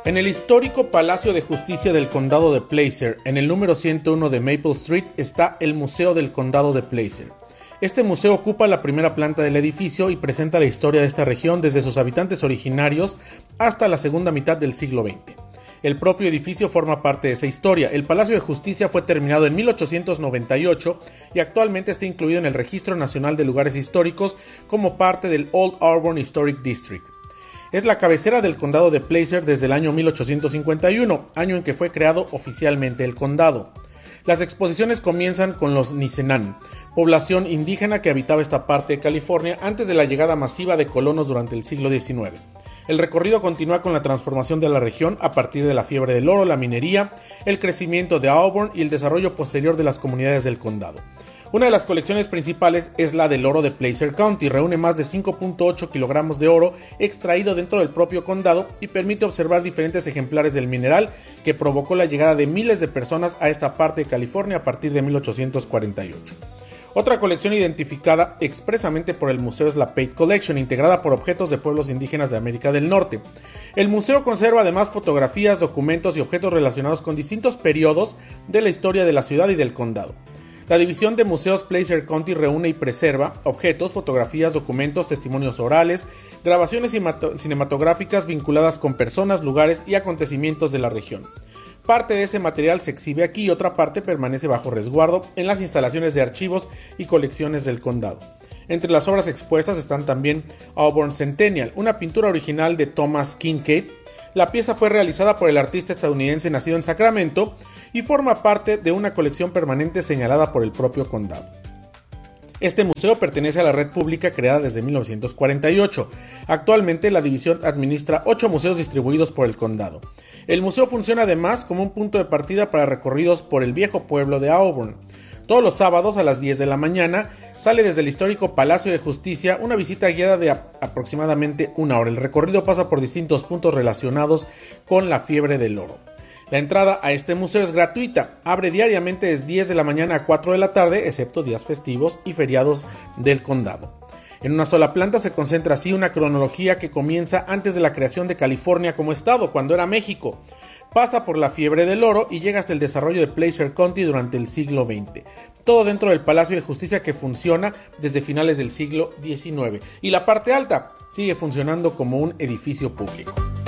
En el histórico Palacio de Justicia del Condado de Placer, en el número 101 de Maple Street, está el Museo del Condado de Placer. Este museo ocupa la primera planta del edificio y presenta la historia de esta región desde sus habitantes originarios hasta la segunda mitad del siglo XX. El propio edificio forma parte de esa historia. El Palacio de Justicia fue terminado en 1898 y actualmente está incluido en el Registro Nacional de Lugares Históricos como parte del Old Auburn Historic District. Es la cabecera del condado de Placer desde el año 1851, año en que fue creado oficialmente el condado. Las exposiciones comienzan con los Nisenan, población indígena que habitaba esta parte de California antes de la llegada masiva de colonos durante el siglo XIX. El recorrido continúa con la transformación de la región a partir de la fiebre del oro, la minería, el crecimiento de Auburn y el desarrollo posterior de las comunidades del condado. Una de las colecciones principales es la del oro de Placer County. Reúne más de 5.8 kilogramos de oro extraído dentro del propio condado y permite observar diferentes ejemplares del mineral que provocó la llegada de miles de personas a esta parte de California a partir de 1848. Otra colección identificada expresamente por el museo es la Pate Collection, integrada por objetos de pueblos indígenas de América del Norte. El museo conserva además fotografías, documentos y objetos relacionados con distintos periodos de la historia de la ciudad y del condado. La división de museos Placer County reúne y preserva objetos, fotografías, documentos, testimonios orales, grabaciones cinematográficas vinculadas con personas, lugares y acontecimientos de la región. Parte de ese material se exhibe aquí y otra parte permanece bajo resguardo en las instalaciones de archivos y colecciones del condado. Entre las obras expuestas están también Auburn Centennial, una pintura original de Thomas Kincaid. La pieza fue realizada por el artista estadounidense nacido en Sacramento y forma parte de una colección permanente señalada por el propio condado. Este museo pertenece a la red pública creada desde 1948. Actualmente la división administra 8 museos distribuidos por el condado. El museo funciona además como un punto de partida para recorridos por el viejo pueblo de Auburn. Todos los sábados a las 10 de la mañana sale desde el histórico Palacio de Justicia una visita guiada de aproximadamente una hora. El recorrido pasa por distintos puntos relacionados con la fiebre del oro. La entrada a este museo es gratuita, abre diariamente desde 10 de la mañana a 4 de la tarde, excepto días festivos y feriados del condado. En una sola planta se concentra así una cronología que comienza antes de la creación de California como estado, cuando era México. Pasa por la fiebre del oro y llega hasta el desarrollo de Placer County durante el siglo XX. Todo dentro del Palacio de Justicia que funciona desde finales del siglo XIX. Y la parte alta sigue funcionando como un edificio público.